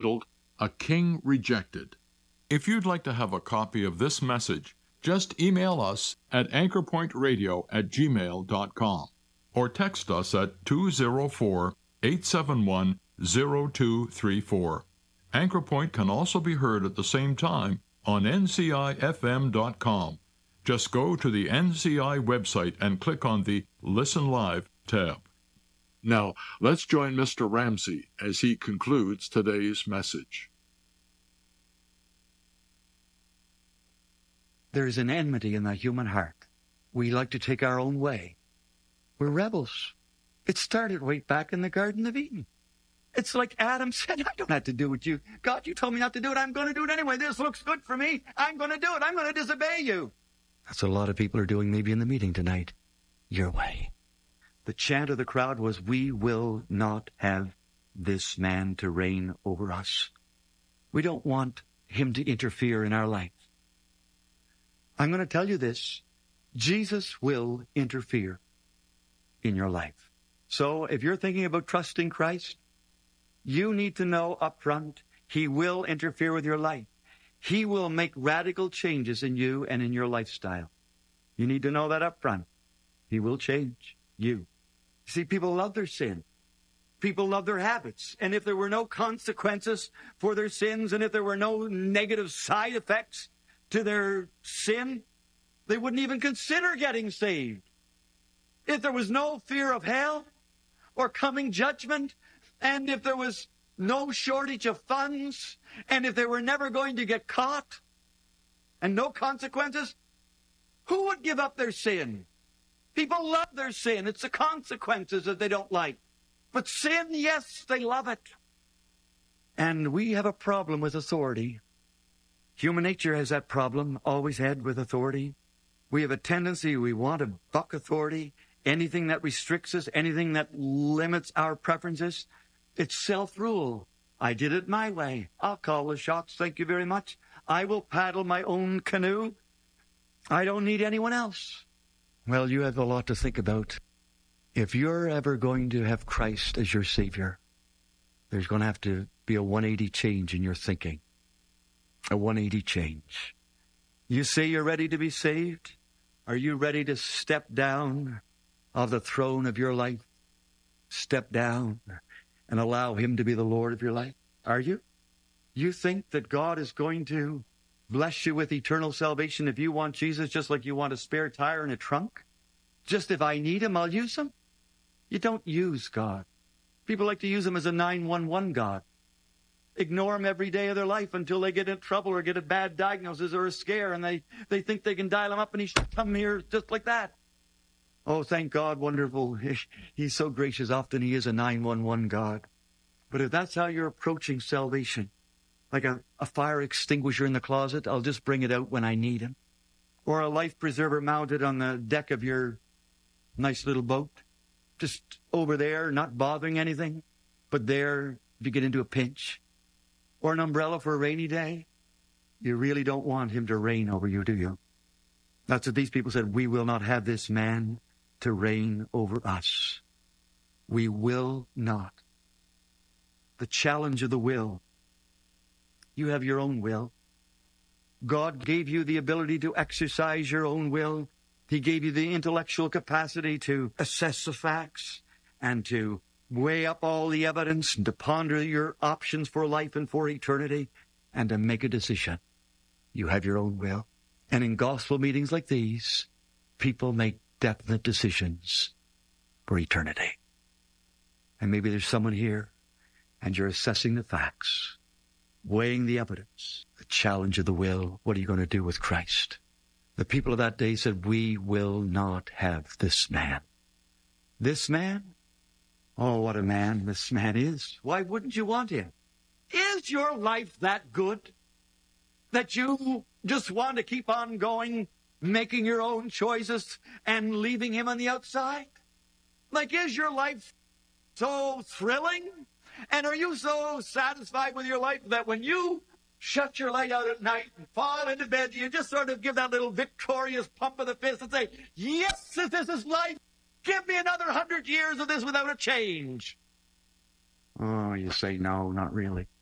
titled A King Rejected. If you'd like to have a copy of this message, just email us at anchorpointradio@gmail.com or text us at 204-871-0234. Anchor Point can also be heard at the same time on ncifm.com. Just go to the NCI website and click on the Listen Live tab. Now, let's join Mr. Ramsey as he concludes today's message. There is an enmity in the human heart. We like to take our own way. We're rebels. It started way back in the Garden of Eden. It's like Adam said, I don't have to do what you... God, you told me not to do it. I'm going to do it anyway. This looks good for me. I'm going to do it. I'm going to disobey you. That's what a lot of people are doing maybe in the meeting tonight. Your way. The chant of the crowd was, we will not have this man to reign over us. We don't want him to interfere in our life. I'm going to tell you this. Jesus will interfere in your life. So if you're thinking about trusting Christ, you need to know up front, he will interfere with your life. He will make radical changes in you and in your lifestyle. You need to know that up front. He will change you. See, people love their sin. People love their habits. And if there were no consequences for their sins, and if there were no negative side effects to their sin, they wouldn't even consider getting saved. If there was no fear of hell or coming judgment, and if there was no shortage of funds, and if they were never going to get caught, and no consequences, who would give up their sin? People love their sin. It's the consequences that they don't like. But sin, yes, they love it. And we have a problem with authority. Human nature has that problem, always had with authority. We have a tendency, we want to buck authority. Anything that restricts us, anything that limits our preferences, it's self-rule. I did it my way. I'll call the shots, thank you very much. I will paddle my own canoe. I don't need anyone else. Well, you have a lot to think about. If you're ever going to have Christ as your Savior, there's going to have to be a 180 change in your thinking. A 180 change. You say you're ready to be saved? Are you ready to step down of the throne of your life? Step down and allow him to be the Lord of your life? Are you? You think that God is going to bless you with eternal salvation if you want Jesus just like you want a spare tire in a trunk? Just if I need him, I'll use him? You don't use God. People like to use him as a 911 God. Ignore him every day of their life until they get in trouble or get a bad diagnosis or a scare, and they think they can dial him up and he should come here just like that. Oh, thank God, wonderful. He's so gracious. Often he is a 911 God. But if that's how you're approaching salvation, like a fire extinguisher in the closet, I'll just bring it out when I need him. Or a life preserver mounted on the deck of your nice little boat, just over there, not bothering anything, but there if you get into a pinch. Or an umbrella for a rainy day. You really don't want him to reign over you, do you? That's what these people said. We will not have this man to reign over us. We will not. The challenge of the will. You have your own will. God gave you the ability to exercise your own will. He gave you the intellectual capacity to assess the facts and to weigh up all the evidence and to ponder your options for life and for eternity and to make a decision. You have your own will. And in gospel meetings like these, people make definite decisions for eternity. And maybe there's someone here and you're assessing the facts, weighing the evidence, the challenge of the will. What are you going to do with Christ? The people of that day said, we will not have this man. This man? Oh, what a man this man is. Why wouldn't you want him? Is your life that good that you just want to keep on going, making your own choices and leaving him on the outside? Like, is your life so thrilling? And are you so satisfied with your life that when you shut your light out at night and fall into bed, you just sort of give that little victorious pump of the fist and say, yes, if this is life, give me another 100 years of this without a change. Oh, you say, no, not really.